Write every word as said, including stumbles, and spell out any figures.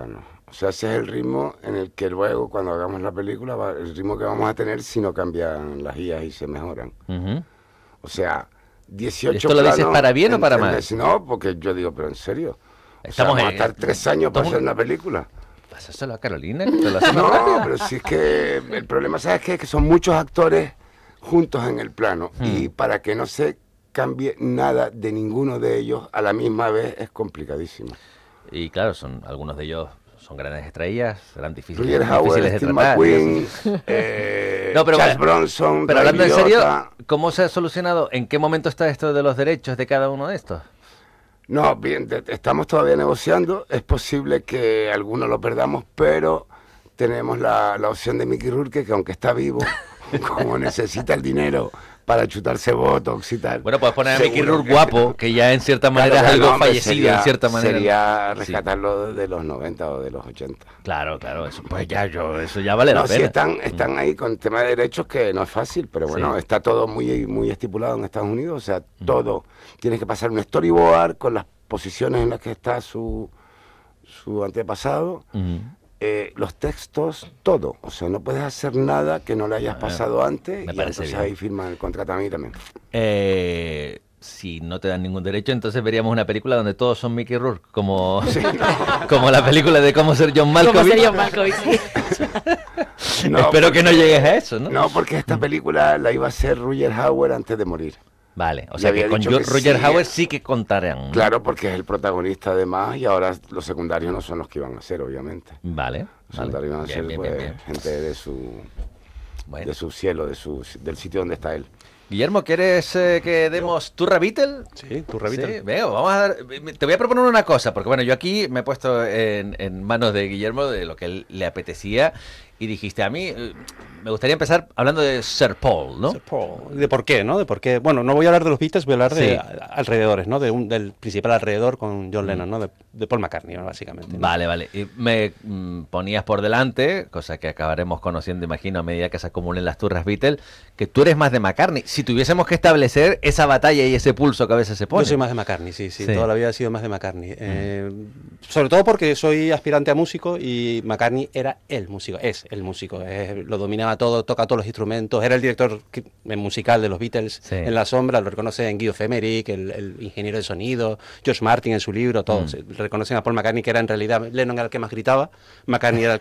plano. O sea, ese es el ritmo en el que luego, cuando hagamos la película, va, el ritmo que vamos a tener si no cambian las guías y se mejoran. Uh-huh. O sea, dieciocho ¿Esto lo dices para bien en, o para en mal? Mes, no, porque yo digo, pero en serio. O Estamos sea, vamos en, a estar tres años para estamos... hacer una película. Pásaselo a Carolina, que te lo hacemos No, rápido. pero si es que el problema, ¿sabes qué? Es que son muchos actores juntos en el plano. Hmm. Y para que no se cambie nada de ninguno de ellos a la misma vez es complicadísimo. Y claro, son algunos de ellos son grandes estrellas, serán difíciles, Roger Howard, difíciles de Steve tratar. McQueen, eh, no, pero, Charles Bronson, pero Ray hablando en Liotta. serio, ¿cómo se ha solucionado? ¿En qué momento está esto de los derechos de cada uno de estos? No, bien, de, estamos todavía negociando. Es posible que algunos lo perdamos, pero tenemos la, la opción de Mickey Rourke, que aunque está vivo, como necesita el dinero para chutarse botox y tal. Bueno, puedes poner a Mickey Rourke que, guapo, que ya en cierta manera claro, es algo no, fallecido, sería, en cierta manera. Sería rescatarlo sí. de los noventa o de los ochenta. Claro, claro, eso pues ya yo, eso ya vale no, la pena. Sí, están, están ahí con tema de derechos que no es fácil, pero bueno, sí. está todo muy, muy estipulado en Estados Unidos, o sea, mm. todo. Tienes que pasar un storyboard con las posiciones en las que está su, su antepasado. Mm. Eh, los textos, todo. O sea, no puedes hacer nada que no le hayas pasado antes. Me y parece entonces bien. Ahí firman el contrato a mí también. Eh, si no te dan ningún derecho, entonces veríamos una película donde todos son Mickey Rourke, como, sí, no. como la película de Cómo ser John Malkovich. Cómo ser John Malkovich, sí. no, Espero porque, que no llegues a eso, ¿no? No, porque esta película la iba a hacer Roger Howard antes de morir. Vale, o sea que con yo, que Roger sí, Howard sí que contarán, ¿no? Claro, porque es el protagonista además y ahora los secundarios no son los que iban a ser, obviamente. Vale. Los secundarios iban a ser bien, pues, bien, bien. gente de su, bueno. de su cielo, de su, del sitio donde está él. Guillermo, ¿quieres eh, que demos Turra Beatle? Sí, Turra Beatle. Sí, veo, vamos a dar, te voy a proponer una cosa, porque bueno, yo aquí me he puesto en, en manos de Guillermo de lo que él le apetecía y dijiste, a mí eh, me gustaría empezar hablando de Sir Paul, ¿no? Sir Paul. De por qué, ¿no? De por qué. Bueno, no voy a hablar de los Beatles, voy a hablar de sí. alrededores, ¿no? De un, del principal alrededor con John Lennon, ¿no? De, de Paul McCartney, ¿no? Básicamente. ¿no? Vale, vale. Y me mm, ponías por delante, cosa que acabaremos conociendo, imagino, a medida que se acumulen las turras Beatles, que tú eres más de McCartney. Si tuviésemos que establecer esa batalla y ese pulso que a veces se pone. Yo soy más de McCartney, sí, sí. sí. Toda la vida he sido más de McCartney. Mm. Eh, sobre todo porque soy aspirante a músico y McCartney era el músico, es el músico. Es, lo dominaba todo, toca todos los instrumentos. Era el director musical de los Beatles sí. en la sombra. Lo reconocen Guido Femerick, el, el ingeniero de sonido, George Martin en su libro, todos. Mm. Reconocen a Paul McCartney, que era en realidad, Lennon era el que más gritaba, McCartney era el